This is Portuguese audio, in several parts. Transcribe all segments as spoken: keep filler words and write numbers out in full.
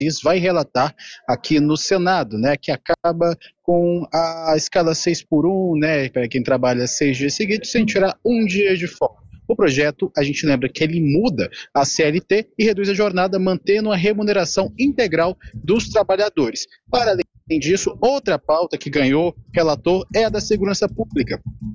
vai relatar aqui no Senado, né, que acaba com a escala seis por um, né, para quem trabalha seis dias seguidos, sem tirar um dia de folga. O projeto, a gente lembra que ele muda a C L T e reduz a jornada, mantendo a remuneração integral dos trabalhadores. Para além disso, outra pauta que ganhou relator é a da segurança pública,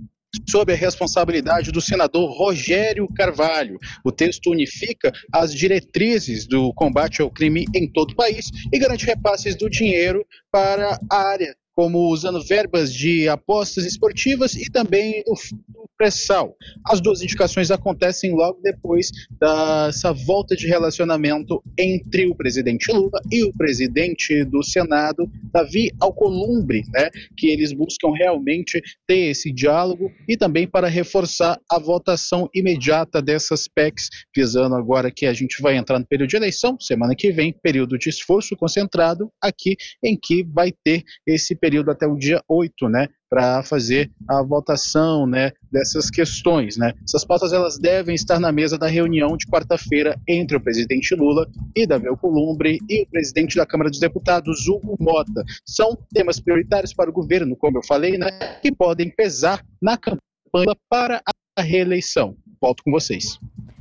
sob a responsabilidade do senador Rogério Carvalho. O texto unifica as diretrizes do combate ao crime em todo o país e garante repasses do dinheiro para a área, como usando verbas de apostas esportivas e também do, do pré-sal. As duas indicações acontecem logo depois dessa volta de relacionamento entre o presidente Lula e o presidente do Senado, Davi Alcolumbre, né, que eles buscam realmente ter esse diálogo e também para reforçar a votação imediata dessas P E Cs, visando agora que a gente vai entrar no período de eleição, semana que vem, período de esforço concentrado aqui, em que vai ter esse período até o dia oito, né, para fazer a votação, né, dessas questões, né. Essas pautas, elas devem estar na mesa da reunião de quarta-feira entre o presidente Lula e Davi Alcolumbre e o presidente da Câmara dos Deputados, Hugo Mota. São temas prioritários para o governo, como eu falei, né, que podem pesar na campanha para a reeleição. Volto com vocês.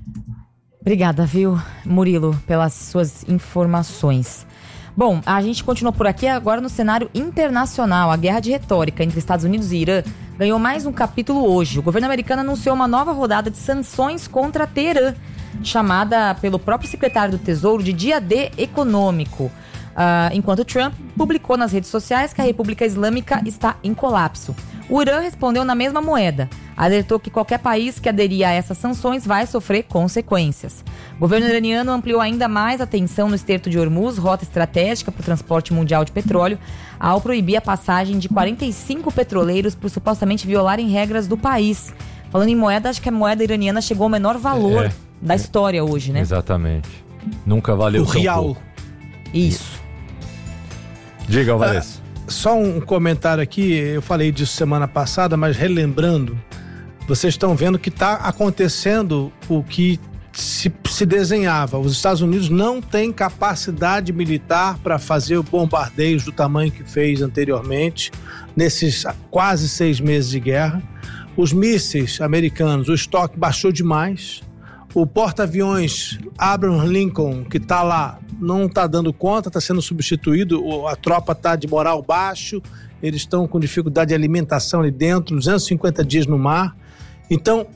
Obrigada, viu, Murilo, pelas suas informações. Bom, a gente continua por aqui agora no cenário internacional. A guerra de retórica entre Estados Unidos e Irã ganhou mais um capítulo hoje. O governo americano anunciou uma nova rodada de sanções contra Teherã, chamada pelo próprio secretário do Tesouro de Dia D econômico. Uh, enquanto Trump publicou nas redes sociais que a República Islâmica está em colapso. O Irã respondeu na mesma moeda. Alertou que qualquer país que aderir a essas sanções vai sofrer consequências. O governo iraniano ampliou ainda mais a tensão no Estreito de Hormuz, rota estratégica para o transporte mundial de petróleo, ao proibir a passagem de quarenta e cinco petroleiros por supostamente violarem regras do país. Falando em moeda, acho que a moeda iraniana chegou ao menor valor é, da é, história hoje, né? Exatamente. Nunca valeu o tão real. pouco. Isso. Diga, Alvarez. Ah, só um comentário aqui, eu falei disso semana passada, mas relembrando, vocês estão vendo que está acontecendo o que se, se desenhava. Os Estados Unidos não têm capacidade militar para fazer bombardeios do tamanho que fez anteriormente, nesses quase seis meses de guerra. Os mísseis americanos, o estoque baixou demais. O porta-aviões Abraham Lincoln, que está lá, não está dando conta, está sendo substituído, a tropa está de moral baixo, eles estão com dificuldade de alimentação ali dentro, duzentos e cinquenta dias no mar. Então,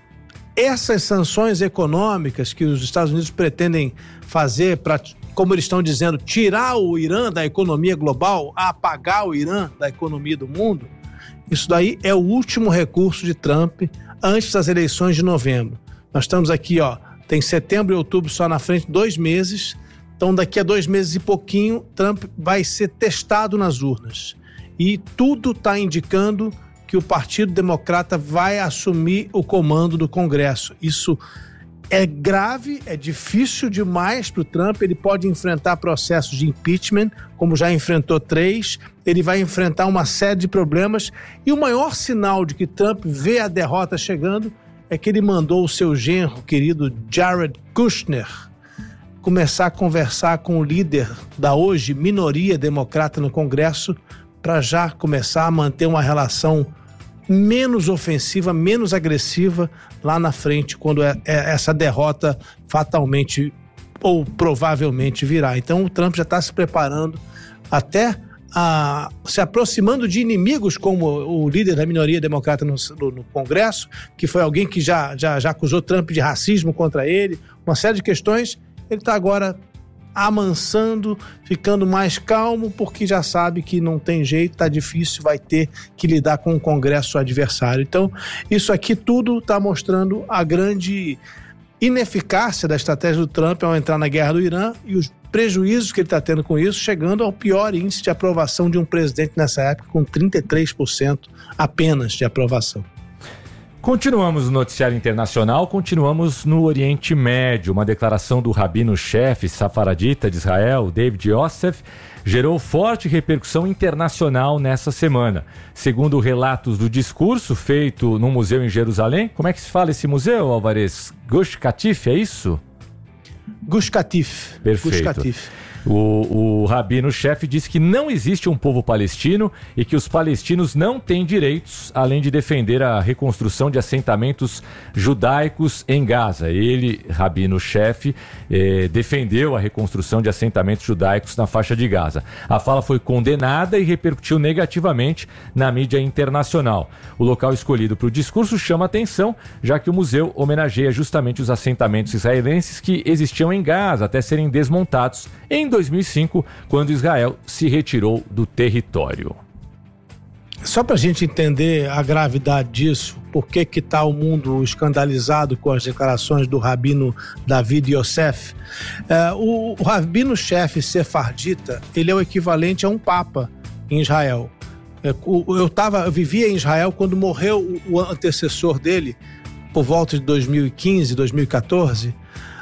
essas sanções econômicas que os Estados Unidos pretendem fazer para, como eles estão dizendo, tirar o Irã da economia global, apagar o Irã da economia do mundo, isso daí é o último recurso de Trump antes das eleições de novembro. Nós estamos aqui, ó, tem setembro e outubro só na frente, dois meses. Então, daqui a dois meses e pouquinho, Trump vai ser testado nas urnas. E tudo está indicando que o Partido Democrata vai assumir o comando do Congresso. Isso é grave, é difícil demais para o Trump. Ele pode enfrentar processos de impeachment, como já enfrentou três. Ele vai enfrentar uma série de problemas. E o maior sinal de que Trump vê a derrota chegando é que ele mandou o seu genro, querido Jared Kushner, começar a conversar com o líder da hoje minoria democrata no Congresso para já começar a manter uma relação menos ofensiva, menos agressiva lá na frente, quando é, é essa derrota fatalmente ou provavelmente virá. Então o Trump já está se preparando, até a, se aproximando de inimigos como o líder da minoria democrata no, no, no Congresso, que foi alguém que já, já, já acusou Trump de racismo contra ele, uma série de questões. Ele está agora amansando, ficando mais calmo, porque já sabe que não tem jeito, está difícil, vai ter que lidar com o Congresso adversário. Então, isso aqui tudo está mostrando a grande ineficácia da estratégia do Trump ao entrar na guerra do Irã e os prejuízos que ele está tendo com isso, chegando ao pior índice de aprovação de um presidente nessa época, com trinta e três por cento apenas de aprovação. Continuamos no noticiário internacional, continuamos no Oriente Médio. Uma declaração do rabino-chefe safaradita de Israel, David Yosef, gerou forte repercussão internacional nessa semana. Segundo relatos do discurso feito num museu em Jerusalém, como é que se fala esse museu, Alvarez? Gush Katif, é isso? Gush Katif. Perfeito. Gush Katif. O, o rabino-chefe disse que não existe um povo palestino e que os palestinos não têm direitos, além de defender a reconstrução de assentamentos judaicos em Gaza. Ele, rabino-chefe, eh, defendeu a reconstrução de assentamentos judaicos na faixa de Gaza. A fala foi condenada e repercutiu negativamente na mídia internacional. O local escolhido para o discurso chama atenção, já que o museu homenageia justamente os assentamentos israelenses que existiam em Gaza até serem desmontados em dois mil e cinco, quando Israel se retirou do território. Só para a gente entender a gravidade disso, por que que está o mundo escandalizado com as declarações do rabino David Yosef, é, o, o rabino-chefe sefardita, ele é o equivalente a um papa em Israel. É, o, eu, tava, eu vivia em Israel quando morreu o, o antecessor dele, por volta de dois mil e quinze, dois mil e quatorze,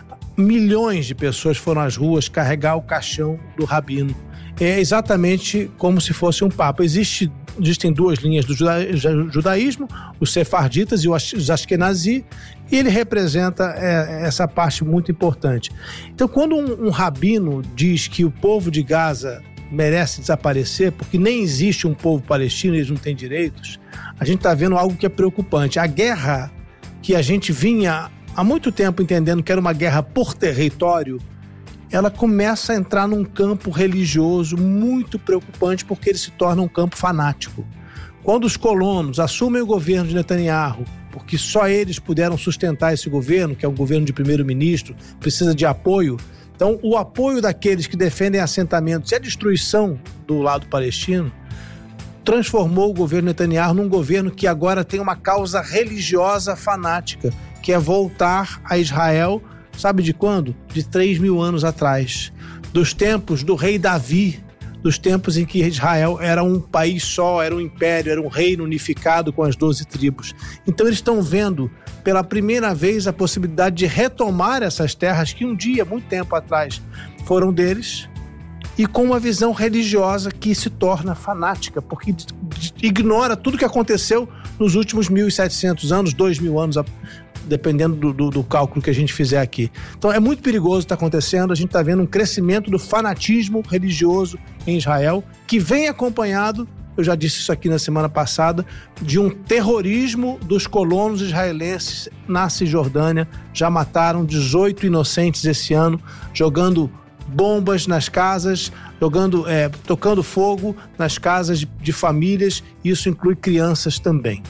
milhões de pessoas foram às ruas carregar o caixão do rabino. É exatamente como se fosse um papa. Existe, existem duas linhas do juda, judaísmo, os sefarditas e os ashkenazi, e ele representa é, essa parte muito importante. Então, quando um, um rabino diz que o povo de Gaza merece desaparecer, porque nem existe um povo palestino, eles não têm direitos, a gente está vendo algo que é preocupante. A guerra que a gente vinha há muito tempo entendendo que era uma guerra por território, ela começa a entrar num campo religioso muito preocupante, porque ele se torna um campo fanático. Quando os colonos assumem o governo de Netanyahu, porque só eles puderam sustentar esse governo, que é um governo de primeiro-ministro, precisa de apoio. Então, o apoio daqueles que defendem assentamentos e a destruição do lado palestino transformou o governo Netanyahu num governo que agora tem uma causa religiosa fanática, que é voltar a Israel, sabe de quando? De três mil anos atrás. Dos tempos do rei Davi, dos tempos em que Israel era um país só, era um império, era um reino unificado com as doze tribos. Então eles estão vendo pela primeira vez a possibilidade de retomar essas terras que um dia, muito tempo atrás, foram deles, e com uma visão religiosa que se torna fanática, porque ignora tudo que aconteceu nos últimos mil e setecentos anos, dois mil anos, dependendo do, do, do cálculo que a gente fizer aqui. Então é muito perigoso o que está acontecendo, a gente está vendo um crescimento do fanatismo religioso em Israel, que vem acompanhado, eu já disse isso aqui na semana passada, de um terrorismo dos colonos israelenses na Cisjordânia. Já mataram dezoito inocentes esse ano, jogando bombas nas casas, jogando, é, tocando fogo nas casas de, de famílias, e isso inclui crianças também.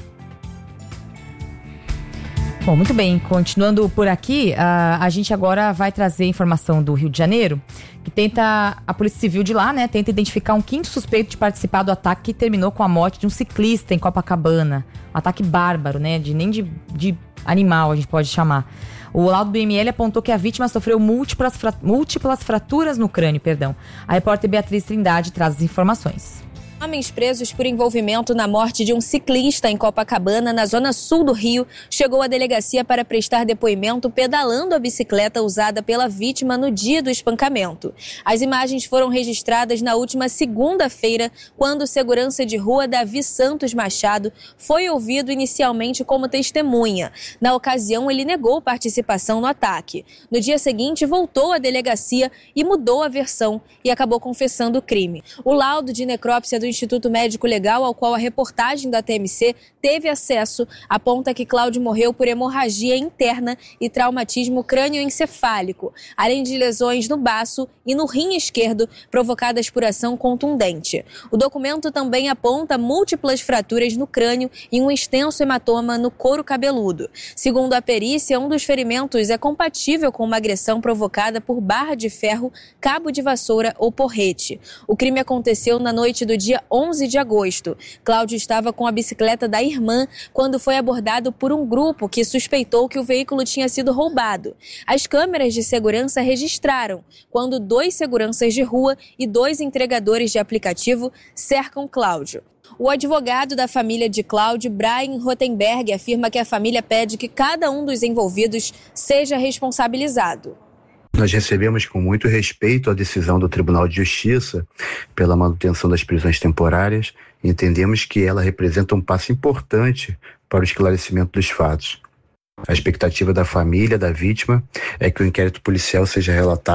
Bom, muito bem, continuando por aqui, a, a gente agora vai trazer informação do Rio de Janeiro, que tenta, a Polícia Civil de lá, né, tenta identificar um quinto suspeito de participar do ataque que terminou com a morte de um ciclista em Copacabana. Um ataque bárbaro, né, de, nem de, de animal a gente pode chamar. O laudo do M L apontou que a vítima sofreu múltiplas, fra- múltiplas fraturas no crânio, perdão. A repórter Beatriz Trindade traz as informações. Homens presos por envolvimento na morte de um ciclista em Copacabana, na zona sul do Rio, chegou à delegacia para prestar depoimento pedalando a bicicleta usada pela vítima no dia do espancamento. As imagens foram registradas na última segunda-feira, quando o segurança de rua Davi Santos Machado foi ouvido inicialmente como testemunha. Na ocasião, ele negou participação no ataque. No dia seguinte, voltou à delegacia e mudou a versão e acabou confessando o crime. O laudo de necrópsia do Instituto Médico Legal, ao qual a reportagem da T M C teve acesso, aponta que Cláudio morreu por hemorragia interna e traumatismo crânioencefálico, além de lesões no baço e no rim esquerdo provocadas por ação contundente. O documento também aponta múltiplas fraturas no crânio e um extenso hematoma no couro cabeludo. Segundo a perícia, um dos ferimentos é compatível com uma agressão provocada por barra de ferro, cabo de vassoura ou porrete. O crime aconteceu na noite do dia onze de agosto. Cláudio estava com a bicicleta da irmã quando foi abordado por um grupo que suspeitou que o veículo tinha sido roubado. As câmeras de segurança registraram quando dois seguranças de rua e dois entregadores de aplicativo cercam Cláudio. O advogado da família de Cláudio, Brian Rothenberg, afirma que a família pede que cada um dos envolvidos seja responsabilizado. Nós recebemos com muito respeito a decisão do Tribunal de Justiça pela manutenção das prisões temporárias e entendemos que ela representa um passo importante para o esclarecimento dos fatos. A expectativa da família, da vítima, é que o inquérito policial seja relatado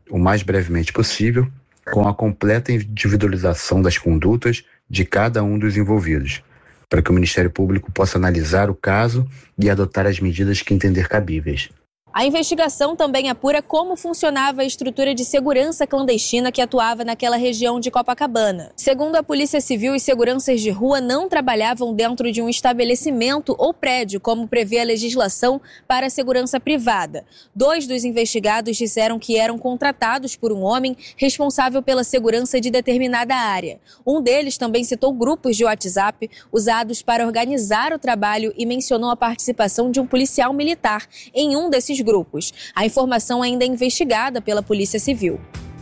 o mais brevemente possível, com a completa individualização das condutas de cada um dos envolvidos, para que o Ministério Público possa analisar o caso e adotar as medidas que entender cabíveis. A investigação também apura como funcionava a estrutura de segurança clandestina que atuava naquela região de Copacabana. Segundo a Polícia Civil, os seguranças de rua não trabalhavam dentro de um estabelecimento ou prédio, como prevê a legislação para a segurança privada. Dois dos investigados disseram que eram contratados por um homem responsável pela segurança de determinada área. Um deles também citou grupos de WhatsApp usados para organizar o trabalho e mencionou a participação de um policial militar em um desses grupos. A informação ainda é investigada pela Polícia Civil.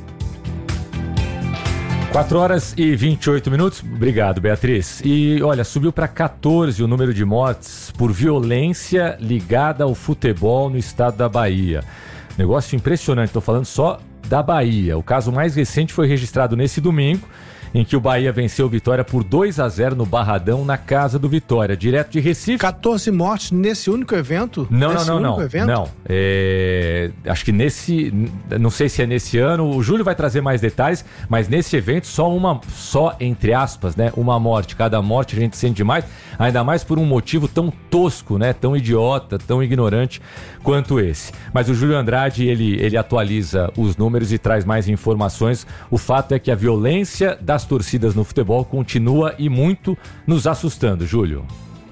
quatro horas e vinte e oito minutos. Obrigado, Beatriz. E olha, subiu para quatorze o número de mortes por violência ligada ao futebol no estado da Bahia. Negócio impressionante, estou falando só da Bahia. O caso mais recente foi registrado nesse domingo, em que o Bahia venceu o Vitória por dois a zero no Barradão, na casa do Vitória, direto de Recife. quatorze mortes nesse único evento? Não, nesse não, não, não. Evento? Não. É, acho que nesse, não sei se é nesse ano, o Júlio vai trazer mais detalhes, mas nesse evento só uma, só entre aspas, né, uma morte. Cada morte a gente sente demais, ainda mais por um motivo tão tosco, né, tão idiota, tão ignorante quanto esse. Mas o Júlio Andrade, ele, ele atualiza os números e traz mais informações. O fato é que a violência das torcidas no futebol continua e muito nos assustando, Júlio.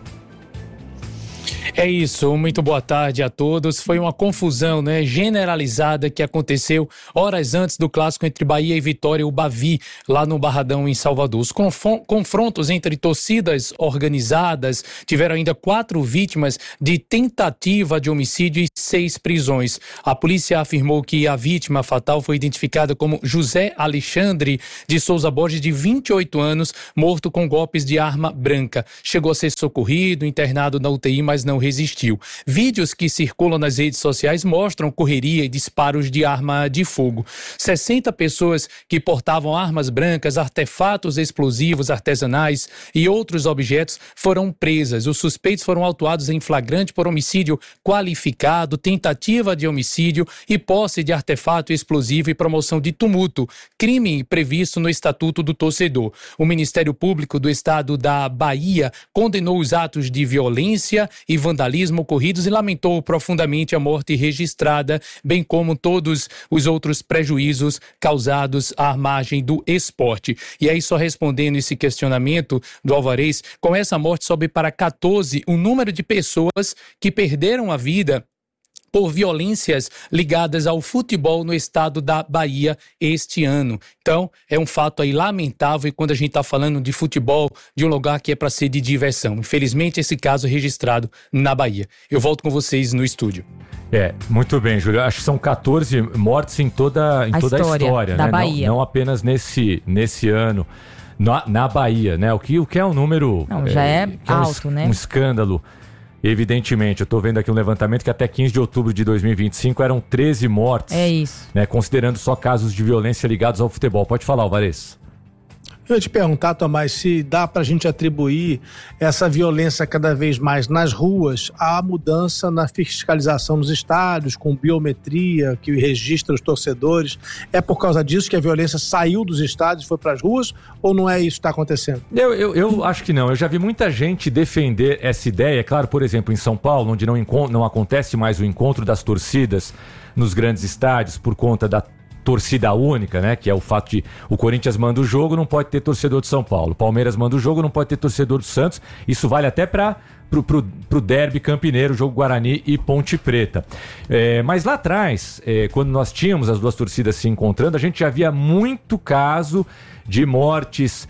É isso, muito boa tarde a todos. Foi uma confusão, né, generalizada que aconteceu horas antes do clássico entre Bahia e Vitória, o Bavi, lá no Barradão, em Salvador. Os confrontos entre torcidas organizadas tiveram ainda quatro vítimas de tentativa de homicídio e seis prisões. A polícia afirmou que a vítima fatal foi identificada como José Alexandre de Souza Borges, de vinte e oito anos, morto com golpes de arma branca. Chegou a ser socorrido, internado na U T I, mas não resistiu. Vídeos que circulam nas redes sociais mostram correria e disparos de arma de fogo. sessenta pessoas que portavam armas brancas, artefatos explosivos artesanais e outros objetos foram presas. Os suspeitos foram autuados em flagrante por homicídio qualificado, tentativa de homicídio e posse de artefato explosivo e promoção de tumulto, crime previsto no Estatuto do Torcedor. O Ministério Público do Estado da Bahia condenou os atos de violência e vandalismo ocorridos e lamentou profundamente a morte registrada, bem como todos os outros prejuízos causados à margem do esporte. E aí, só respondendo esse questionamento do Alvarez, com essa morte sobe para quatorze o número de pessoas que perderam a vida por violências ligadas ao futebol no estado da Bahia este ano. Então, é um fato aí lamentável quando a gente está falando de futebol, de um lugar que é para ser de diversão. Infelizmente, esse caso é registrado na Bahia. Eu volto com vocês no estúdio. É, muito bem, Júlio. Acho que são quatorze mortes em toda em a toda história, a história, da né? Bahia. Não, não apenas nesse, nesse ano, na, na Bahia, né? O que, o que é um número... Não, já é, é alto, um, né? Um escândalo. Evidentemente, eu estou vendo aqui um levantamento que até quinze de outubro de dois mil e vinte e cinco eram treze mortes. É isso. Né, considerando só casos de violência ligados ao futebol. Pode falar, Alvarez. Eu ia te perguntar, Tomás, se dá para a gente atribuir essa violência cada vez mais nas ruas à mudança na fiscalização nos estádios, com biometria, que registra os torcedores. É por causa disso que a violência saiu dos estádios e foi para as ruas? Ou não é isso que está acontecendo? Eu, eu, eu acho que não. Eu já vi muita gente defender essa ideia. Claro, por exemplo, em São Paulo, onde não, não acontece mais o encontro das torcidas nos grandes estádios por conta da torcida única, né? Que é o fato de o Corinthians manda o jogo, não pode ter torcedor de São Paulo. O Palmeiras manda o jogo, não pode ter torcedor do Santos. Isso vale até para pro, pro, pro derby campineiro, jogo Guarani e Ponte Preta. É, mas lá atrás, é, quando nós tínhamos as duas torcidas se encontrando, a gente já via muito caso de mortes.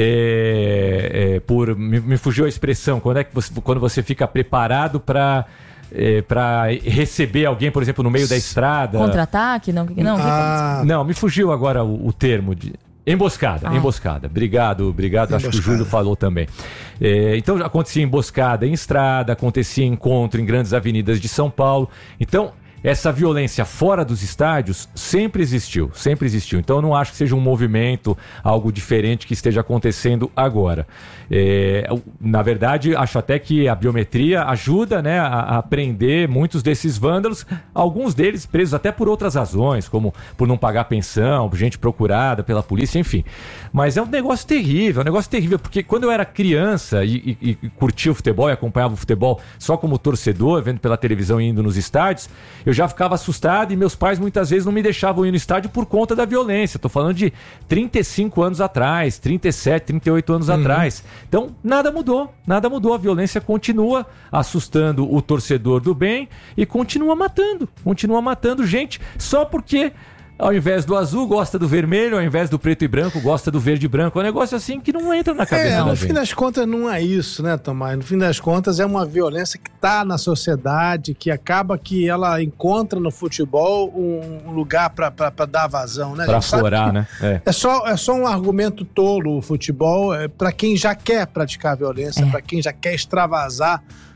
É, é, por me, me fugiu a expressão. Quando é que você, quando você fica preparado para É, para receber alguém, por exemplo, no meio da estrada. Contra-ataque? Não, não, ah, não, me fugiu agora o, o termo de... Emboscada, ah. emboscada. Obrigado, obrigado. Emboscada. Acho que o Júlio falou também. É, então, acontecia emboscada em estrada, acontecia encontro em grandes avenidas de São Paulo. Então, essa violência fora dos estádios sempre existiu, sempre existiu. Então eu não acho que seja um movimento, algo diferente que esteja acontecendo agora. É, na verdade, acho até que a biometria ajuda, né, a, a prender muitos desses vândalos, alguns deles presos até por outras razões, como por não pagar pensão, gente procurada pela polícia, enfim. Mas é um negócio terrível, é um negócio terrível, porque quando eu era criança e, e, e curtia o futebol e acompanhava o futebol só como torcedor, vendo pela televisão e indo nos estádios, eu já ficava assustado e meus pais muitas vezes não me deixavam ir no estádio por conta da violência. Estou falando de trinta e cinco anos atrás, trinta e sete, trinta e oito anos uhum. atrás. Então, nada mudou, nada mudou. A violência continua assustando o torcedor do bem e continua matando, continua matando gente só porque ao invés do azul gosta do vermelho, ao invés do preto e branco gosta do verde e branco. É um negócio assim que não entra na cabeça é, da no gente. fim das contas não é isso, né, Tomás? No fim das contas é uma violência que está na sociedade, que acaba que ela encontra no futebol um lugar para dar vazão, né? Para aflorar, né? É. É, só, é só um argumento tolo o futebol é, para quem já quer praticar violência, é. para quem já quer extravasar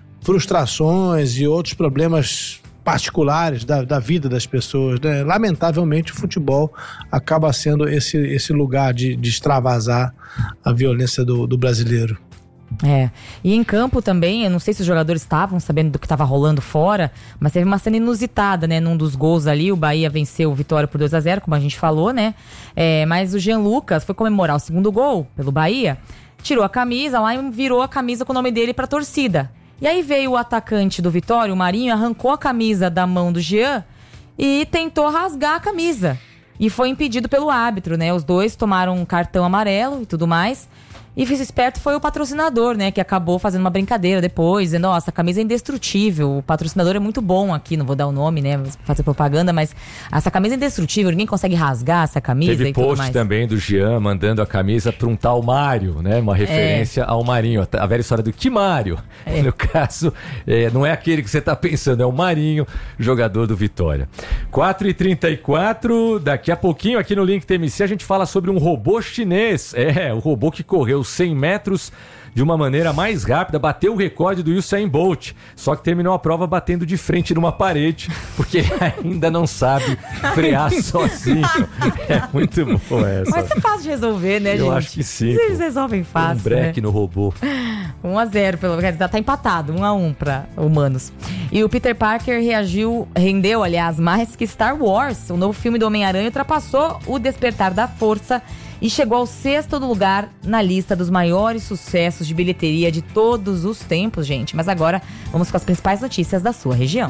frustrações e outros problemas particulares da, da vida das pessoas, né? Lamentavelmente o futebol acaba sendo esse, esse lugar de, de extravasar a violência do, do brasileiro. É, e em campo também, eu não sei se os jogadores estavam sabendo do que estava rolando fora, mas teve uma cena inusitada, né, num dos gols ali, o Bahia venceu o Vitória por dois a zero, como a gente falou, né, é, mas o Jean Lucas foi comemorar o segundo gol pelo Bahia, tirou a camisa lá e virou a camisa com o nome dele pra torcida. E aí veio o atacante do Vitória, o Marinho, arrancou a camisa da mão do Jean e tentou rasgar a camisa. E foi impedido pelo árbitro, né? Os dois tomaram um cartão amarelo e tudo mais. E o esperto foi o patrocinador, né? Que acabou fazendo uma brincadeira depois, dizendo, nossa, a camisa é indestrutível, o patrocinador é muito bom aqui, não vou dar o nome, né? Fazer propaganda, mas essa camisa é indestrutível, ninguém consegue rasgar essa camisa. Teve e tudo post mais. também do Jean mandando a camisa para um tal Mário, né? Uma referência é. ao Marinho, a velha história do que Mário. É. No caso, é, não é aquele que você tá pensando, é o Marinho, jogador do Vitória. quatro e trinta e quatro, daqui a pouquinho aqui no Link T M C a gente fala sobre um robô chinês. É, o robô que correu cem metros de uma maneira mais rápida, bateu o recorde do Usain Bolt, só que terminou a prova batendo de frente numa parede, porque ainda não sabe frear sozinho. É muito boa essa. Mas é fácil de resolver, né, Eu gente? Eu acho que sim. Eles resolvem fácil, um break, né? No robô. um a zero, pelo menos, tá empatado, um a um para humanos. E o Peter Parker reagiu, rendeu, aliás, mais que Star Wars. O novo filme do Homem-Aranha ultrapassou o Despertar da Força e chegou ao sexto lugar na lista dos maiores sucessos de bilheteria de todos os tempos, gente. Mas agora vamos com as principais notícias da sua região.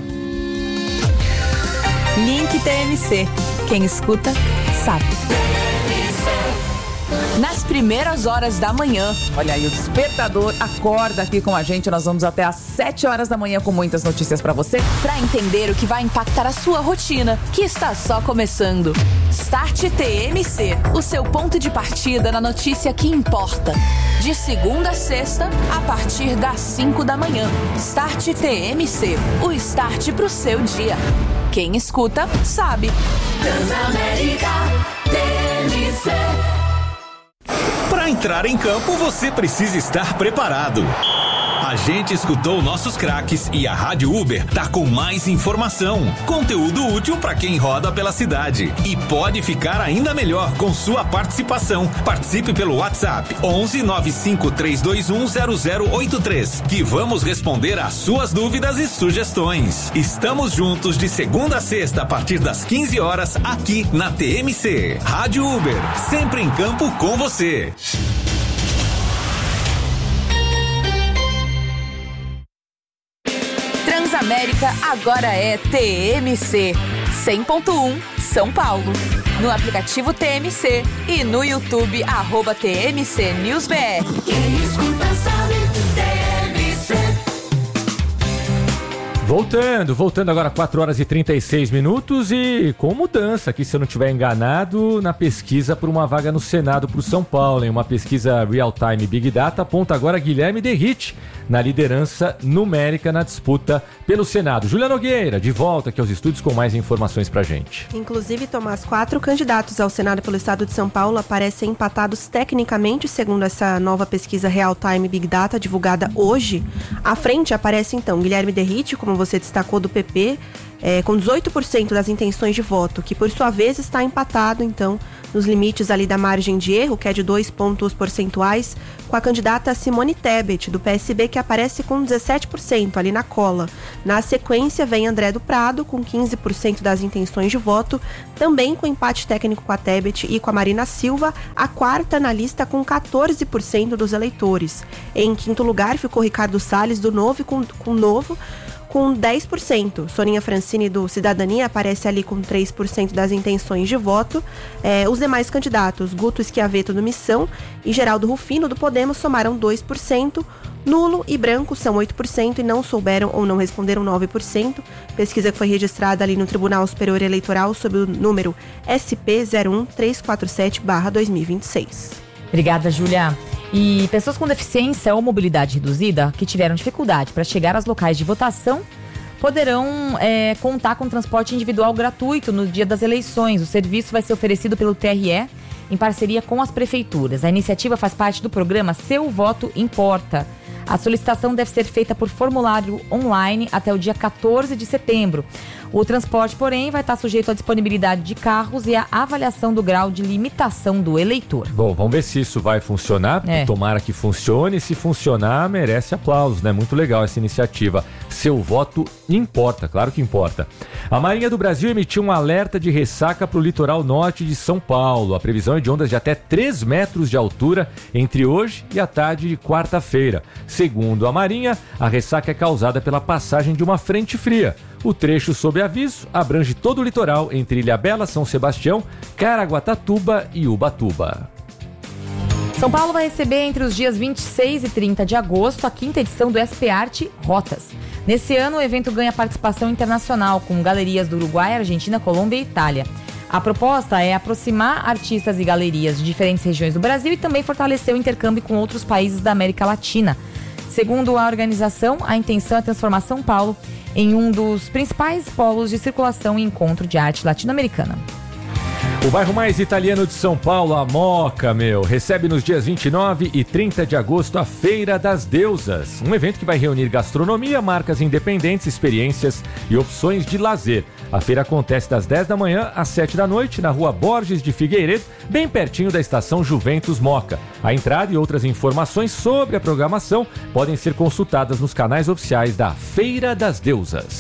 Link T M C. Quem escuta, sabe. Nas primeiras horas da manhã. Olha aí, o despertador acorda aqui com a gente. Nós vamos até às sete horas da manhã com muitas notícias pra você. Pra entender o que vai impactar a sua rotina, que está só começando. Start T M C, o seu ponto de partida na notícia que importa. De segunda a sexta, a partir das cinco da manhã. Start T M C, o start pro seu dia. Quem escuta, sabe. Transamérica T M C. Para entrar em campo, você precisa estar preparado. A gente escutou nossos craques e a Rádio Uber tá com mais informação, conteúdo útil para quem roda pela cidade. E pode ficar ainda melhor com sua participação. Participe pelo WhatsApp onze nove cinco três dois um zero zero oito três, que vamos responder às suas dúvidas e sugestões. Estamos juntos de segunda a sexta a partir das quinze horas aqui na T M C. Rádio Uber, sempre em campo com você. Transamérica agora é T M C cem ponto um São Paulo. No aplicativo T M C e no YouTube, arroba T M C News B R. Quem escuta sabe, T M C. Voltando, voltando agora quatro horas e trinta e seis minutos e com mudança aqui, se eu não estiver enganado, na pesquisa por uma vaga no Senado para o São Paulo, em uma pesquisa Real Time Big Data, aponta agora Guilherme Derrite na liderança numérica na disputa pelo Senado. Júlia Nogueira, de volta aqui aos estúdios com mais informações pra gente. Inclusive, Tomás, quatro candidatos ao Senado pelo Estado de São Paulo aparecem empatados tecnicamente, segundo essa nova pesquisa Real Time Big Data divulgada hoje. À frente aparece, então, Guilherme Derrite como como você destacou, do P P, é, com dezoito por cento das intenções de voto, que por sua vez está empatado, então, nos limites ali da margem de erro, que é de dois pontos percentuais, com a candidata Simone Tebet, do P S B, que aparece com dezessete por cento ali na cola. Na sequência, vem André do Prado, com quinze por cento das intenções de voto, também com empate técnico com a Tebet e com a Marina Silva, a quarta na lista com quatorze por cento dos eleitores. Em quinto lugar ficou Ricardo Salles, do Novo, com, com Novo, com dez por cento. Soninha Francini, do Cidadania, aparece ali com três por cento das intenções de voto. É, os demais candidatos, Guto Schiavetto, do Missão, e Geraldo Rufino, do Podemos, somaram dois por cento. Nulo e branco são oito por cento e não souberam ou não responderam nove por cento. Pesquisa que foi registrada ali no Tribunal Superior Eleitoral sob o número S P zero um três quatro sete barra dois mil e vinte e seis. Obrigada, Júlia. E pessoas com deficiência ou mobilidade reduzida que tiveram dificuldade para chegar aos locais de votação poderão é, contar com transporte individual gratuito no dia das eleições. O serviço vai ser oferecido pelo T R E em parceria com as prefeituras. A iniciativa faz parte do programa Seu Voto Importa. A solicitação deve ser feita por formulário online até o dia quatorze de setembro. O transporte, porém, vai estar sujeito à disponibilidade de carros e à avaliação do grau de limitação do eleitor. Bom, vamos ver se isso vai funcionar. É. Tomara que funcione. Se funcionar, merece aplausos, né? Muito legal essa iniciativa. Seu voto importa, claro que importa. A Marinha do Brasil emitiu um alerta de ressaca para o litoral norte de São Paulo. A previsão é de ondas de até três metros de altura entre hoje e a tarde de quarta-feira. Segundo a Marinha, a ressaca é causada pela passagem de uma frente fria. O trecho sob aviso abrange todo o litoral entre Ilhabela, São Sebastião, Caraguatatuba e Ubatuba. São Paulo vai receber entre os dias vinte e seis e trinta de agosto a quinta edição do S P Arte Rotas. Nesse ano, o evento ganha participação internacional com galerias do Uruguai, Argentina, Colômbia e Itália. A proposta é aproximar artistas e galerias de diferentes regiões do Brasil e também fortalecer o intercâmbio com outros países da América Latina. Segundo a organização, a intenção é transformar São Paulo em um dos principais polos de circulação e encontro de arte latino-americana. O bairro mais italiano de São Paulo, a Moca, meu, recebe nos dias vinte e nove e trinta de agosto a Feira das Deusas, um evento que vai reunir gastronomia, marcas independentes, experiências e opções de lazer. A feira acontece das dez da manhã às sete da noite na Rua Borges de Figueiredo, bem pertinho da estação Juventus Moca. A entrada e outras informações sobre a programação podem ser consultadas nos canais oficiais da Feira das Deusas.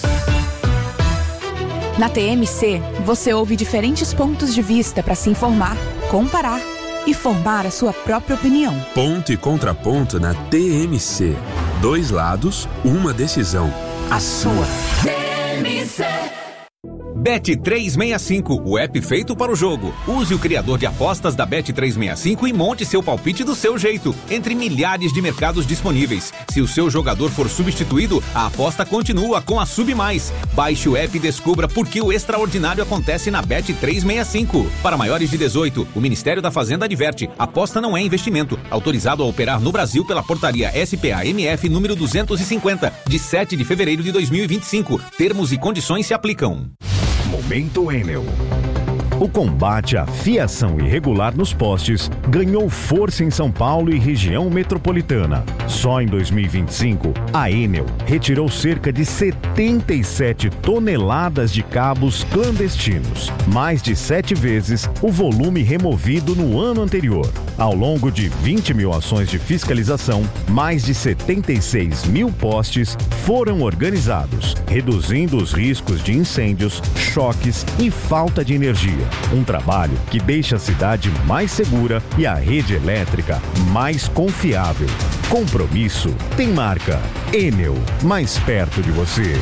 Na T M C, você ouve diferentes pontos de vista para se informar, comparar e formar a sua própria opinião. Ponto e contraponto na T M C. Dois lados, uma decisão. A sua. T M C. Bet trezentos e sessenta e cinco, o app feito para o jogo. Use o criador de apostas da Bet trezentos e sessenta e cinco e monte seu palpite do seu jeito, entre milhares de mercados disponíveis. Se o seu jogador for substituído, a aposta continua com a Sub Mais. Baixe o app e descubra por que o extraordinário acontece na Bet trezentos e sessenta e cinco. Para maiores de dezoito, o Ministério da Fazenda adverte: aposta não é investimento. Autorizado a operar no Brasil pela portaria S P A M F número duzentos e cinquenta, de sete de fevereiro de dois mil e vinte e cinco. Termos e condições se aplicam. Momento Enel. O combate à fiação irregular nos postes ganhou força em São Paulo e região metropolitana. Só em dois mil e vinte e cinco, a Enel retirou cerca de setenta e sete toneladas de cabos clandestinos, mais de sete vezes o volume removido no ano anterior. Ao longo de vinte mil ações de fiscalização, mais de setenta e seis mil postes foram organizados, reduzindo os riscos de incêndios, choques e falta de energia. Um trabalho que deixa a cidade mais segura e a rede elétrica mais confiável. Compromisso tem marca. Enel, mais perto de você.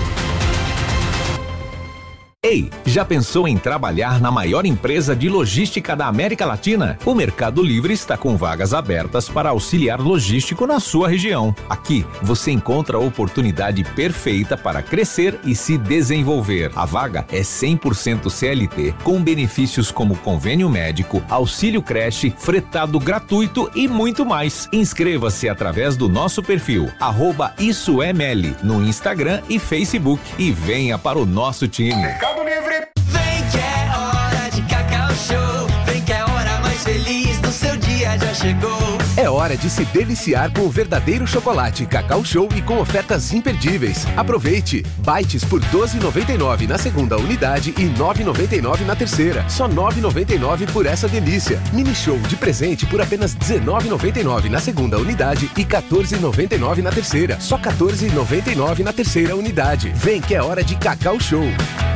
Ei, já pensou em trabalhar na maior empresa de logística da América Latina? O Mercado Livre está com vagas abertas para auxiliar logístico na sua região. Aqui, você encontra a oportunidade perfeita para crescer e se desenvolver. A vaga é cem por cento C L T, com benefícios como convênio médico, auxílio creche, fretado gratuito e muito mais. Inscreva-se através do nosso perfil, arroba Isso é Meli, no Instagram e Facebook, e venha para o nosso time. Livre. Vem que é hora de Cacau Show. Vem que é a hora mais feliz do seu dia já chegou. É hora hora de se deliciar com o verdadeiro chocolate Cacau Show e com ofertas imperdíveis. Aproveite! Bites por doze reais e noventa e nove centavos na segunda unidade e nove reais e noventa e nove centavos na terceira. Só nove reais e noventa e nove centavos por essa delícia. Mini Show de presente por apenas dezenove reais e noventa e nove centavos na segunda unidade e quatorze reais e noventa e nove centavos na terceira. Só quatorze reais e noventa e nove centavos na terceira unidade. Vem que é hora de Cacau Show.